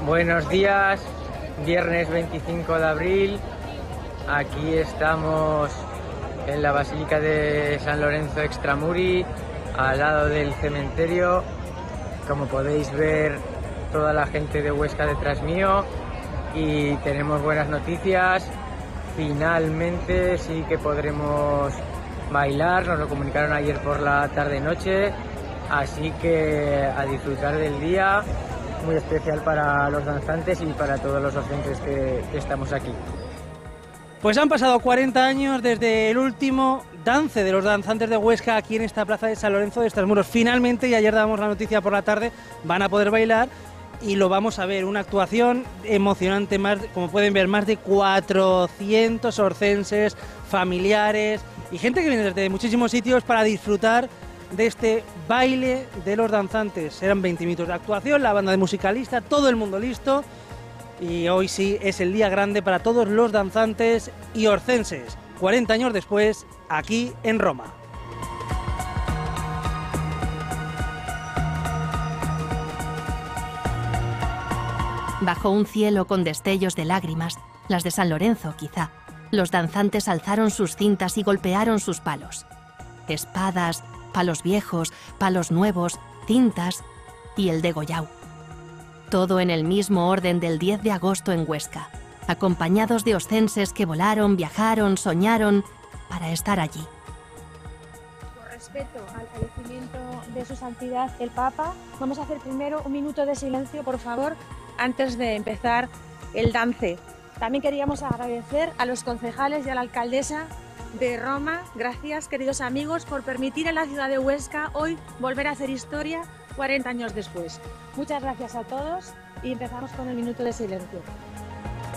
Buenos días, viernes 25 de abril, aquí estamos en la Basílica de San Lorenzo Extramuri, al lado del cementerio. Como podéis ver, toda la gente de Huesca detrás mío y tenemos buenas noticias. Finalmente sí que podremos bailar, nos lo comunicaron ayer por la tarde-noche, así que a disfrutar del día, muy especial para los danzantes y para todos los docentes que estamos aquí. Pues han pasado 40 años desde el último dance de los danzantes de Huesca aquí en esta plaza de San Lorenzo de Extramuros. Finalmente, y ayer damos la noticia por la tarde, van a poder bailar y lo vamos a ver. Una actuación emocionante, como pueden ver, más de 400 orcenses, familiares y gente que viene desde muchísimos sitios para disfrutar de este baile de los danzantes. Eran 20 minutos de actuación, la banda de musicalista, todo el mundo listo. Y hoy sí es el día grande para todos los danzantes y orcenses, 40 años después, aquí en Roma. Bajo un cielo con destellos de lágrimas, las de San Lorenzo quizá, los danzantes alzaron sus cintas y golpearon sus palos. Espadas, palos viejos, palos nuevos, cintas y el degollau. Todo en el mismo orden del 10 de agosto en Huesca, acompañados de oscenses que volaron, viajaron, soñaron para estar allí. Por respeto al fallecimiento de su santidad el Papa, vamos a hacer primero un minuto de silencio, por favor, antes de empezar el dance. También queríamos agradecer a los concejales y a la alcaldesa de Roma. Gracias, queridos amigos, por permitir a la ciudad de Huesca hoy volver a hacer historia 40 años después. Muchas gracias a todos y empezamos con el minuto de silencio.